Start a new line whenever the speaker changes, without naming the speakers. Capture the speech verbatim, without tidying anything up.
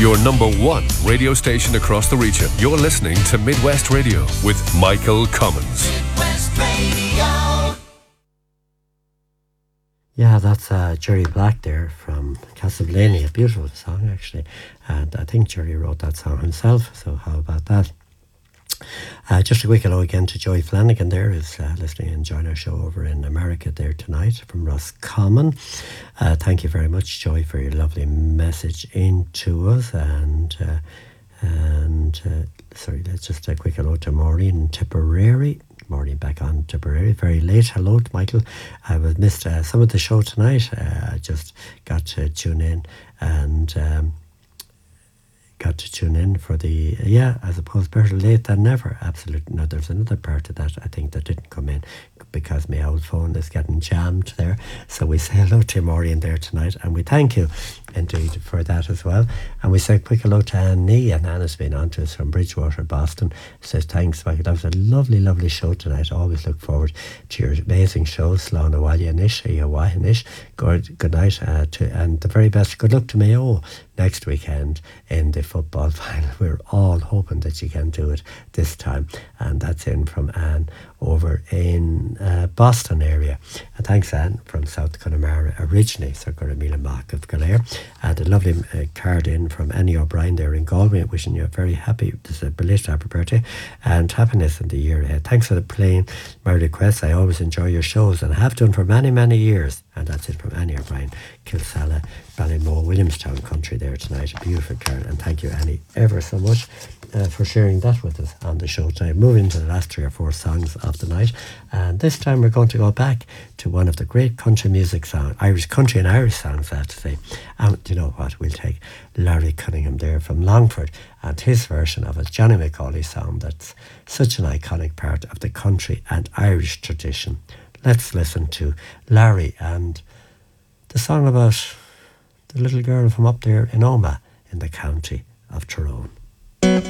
Your number one radio station across the region. You're listening to Midwest Radio with Michael Cummins. Midwest Radio.
Yeah, that's uh, Jerry Black there from Castlevania. A beautiful song, actually. And I think Jerry wrote that song himself, so how about that? Uh, just a quick hello again to Joy Flanagan there, who's uh, listening and enjoying our show over in America there tonight from Roscommon. Uh, thank you very much, Joy, for your lovely message into us. And, uh, and uh, sorry, let's just a quick hello to Maureen Tipperary. Maureen back on Tipperary, very late. Hello to Michael. I was missed uh, some of the show tonight. Uh, I just got to tune in and... Um, got to tune in for the, yeah, I suppose better late than never. Absolutely. No, there's another part of that I think that didn't come in because my old phone is getting jammed there. So we say hello to Maureen there tonight, and we thank you indeed for that as well. And we say a quick hello to Annie, and Anna's been on to us from Bridgewater, Boston. Says thanks, Michael. That was a lovely, lovely show tonight. Always look forward to your amazing show. Slán Awalya Nish, Yawaha Nish. Good, good night uh, to, and the very best. Good luck to Mayo next weekend in the football final. We're all hoping that you can do it this time. And that's in from Anne over in uh, Boston area. And thanks, Anne, from South Connemara originally. So Guramila Mark of Galair. And a lovely uh, card in from Annie O'Brien there in Galway, wishing you a very happy, this is a belated happy birthday and happiness in the year ahead. Thanks for the playing my requests. I always enjoy your shows and have done for many, many years. And that's it from Annie O'Brien, Kilsalla, Ballymoe, Williamstown country there tonight. A beautiful card. And thank you, Annie, ever so much uh, for sharing that with us on the show tonight. Moving to the last three or four songs of the night. And this time we're going to go back to one of the great country music songs, Irish country and Irish songs, I have to say. And do you know what? We'll take Larry Cunningham there from Longford and his version of a Johnny McCauley song that's such an iconic part of the country and Irish tradition. Let's listen to Larry and the song about the little girl from up there in Omagh in the county of Tyrone.